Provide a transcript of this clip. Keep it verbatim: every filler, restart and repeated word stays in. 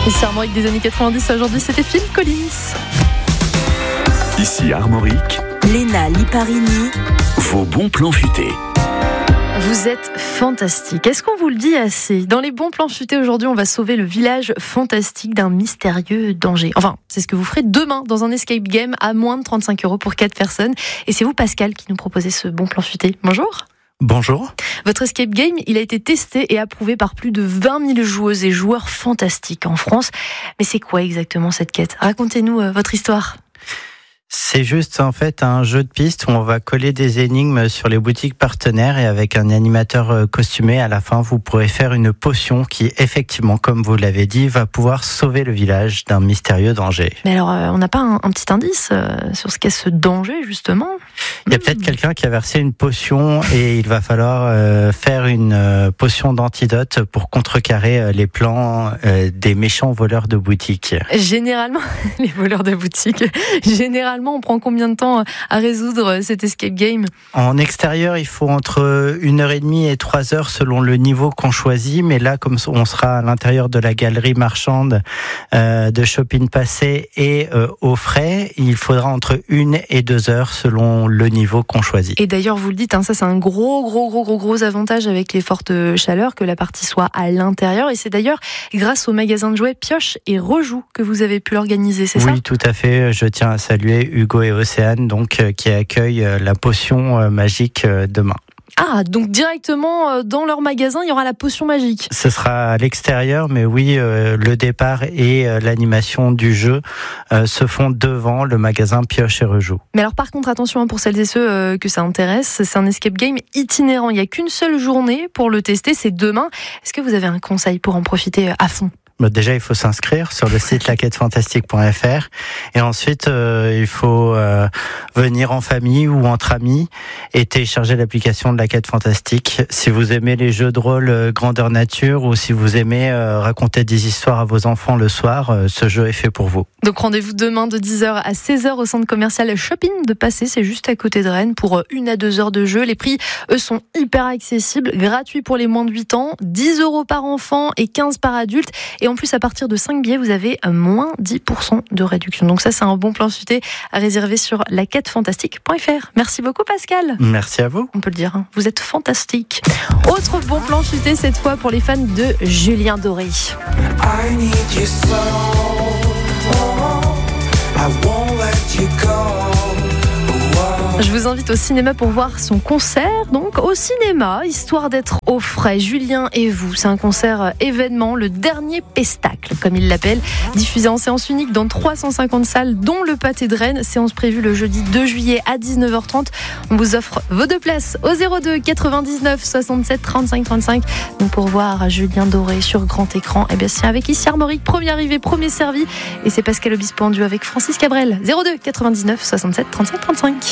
Ici Armorique des années quatre-vingt-dix, aujourd'hui c'était Phil Collins. Ici Armorique, Léna Liparini, vos bons plans futés. Vous êtes fantastique. Est-ce qu'on vous le dit assez ? Dans les bons plans futés, aujourd'hui, on va sauver le village fantastique d'un mystérieux danger. Enfin, c'est ce que vous ferez demain dans un escape game à moins de trente-cinq euros pour quatre personnes. Et c'est vous, Pascal, qui nous proposez ce bon plan futé. Bonjour. Bonjour. Votre escape game, il a été testé et approuvé par plus de vingt mille joueuses et joueurs fantastiques en France. Mais c'est quoi exactement cette quête ? Racontez-nous euh, votre histoire. C'est juste en fait un jeu de piste où on va coller des énigmes sur les boutiques partenaires et avec un animateur costumé, à la fin, vous pourrez faire une potion qui, effectivement, comme vous l'avez dit, va pouvoir sauver le village d'un mystérieux danger. Mais alors, euh, on n'a pas un, un petit indice euh, sur ce qu'est ce danger, justement ? Il y a peut-être quelqu'un qui a versé une potion et il va falloir euh, faire une euh, potion d'antidote pour contrecarrer euh, les plans euh, des méchants voleurs de boutiques. Généralement, les voleurs de boutiques, généralement, on prend combien de temps à résoudre cet escape game ? En extérieur, il faut entre une heure et demie et trois heures selon le niveau qu'on choisit. Mais là, comme on sera à l'intérieur de la galerie marchande euh, de Shopping Passé et euh, au frais, il faudra entre une et deux heures selon le niveau qu'on choisit. Et d'ailleurs, vous le dites, hein, ça c'est un gros, gros, gros, gros, gros avantage avec les fortes chaleurs, que la partie soit à l'intérieur. Et c'est d'ailleurs grâce au magasin de jouets Pioche et Rejoue que vous avez pu l'organiser, c'est oui, ça ? Oui, tout à fait. Je tiens à saluer Hugo et Océane, donc, euh, qui accueillent euh, la potion euh, magique euh, demain. Ah, donc directement dans leur magasin, il y aura la potion magique. Ce sera à l'extérieur, mais oui, euh, le départ et euh, l'animation du jeu euh, se font devant le magasin Pioche et Rejoue. Mais alors par contre, attention hein, pour celles et ceux euh, que ça intéresse, c'est un escape game itinérant. Il n'y a qu'une seule journée pour le tester, c'est demain. Est-ce que vous avez un conseil pour en profiter à fond ? Bon, déjà, il faut s'inscrire sur le site la quête fantastique point f r et ensuite, euh, il faut euh, venir en famille ou entre amis et télécharger l'application de la quête fantastique. Si vous aimez les jeux de rôle euh, grandeur nature ou si vous aimez euh, raconter des histoires à vos enfants le soir, euh, ce jeu est fait pour vous. Donc rendez-vous demain de dix heures à seize heures au centre commercial Shopping de Passé, c'est juste à côté de Rennes pour une à deux heures de jeu. Les prix, eux, sont hyper accessibles, gratuits pour les moins de huit ans, dix euros par enfant et quinze par adulte. Et en plus, à partir de cinq billets, vous avez moins dix pour cent de réduction. Donc ça, c'est un bon plan futé à réserver sur la quête fantastique point f r. Merci beaucoup, Pascal. Merci à vous. On peut le dire, hein, vous êtes fantastique. Autre bon plan futé, cette fois pour les fans de Julien Doré. I need you so, I won't let you go. Je vous invite au cinéma pour voir son concert, donc au cinéma, histoire d'être au frais. Julien et vous, c'est un concert événement, le dernier pestacle, comme il l'appelle, diffusé en séance unique dans trois cent cinquante salles, dont le Pâté de Rennes. Séance prévue le jeudi deux juillet à dix-neuf heures trente. On vous offre vos deux places au zéro deux quatre-vingt-dix-neuf soixante-sept trente-cinq trente-cinq. Donc pour voir Julien Doré sur grand écran, eh bien c'est avec ici Armorique, premier arrivé, premier servi. Et c'est Pascal Obispo en duo avec Francis Cabrel. zéro deux quatre-vingt-dix-neuf soixante-sept trente-cinq trente-cinq.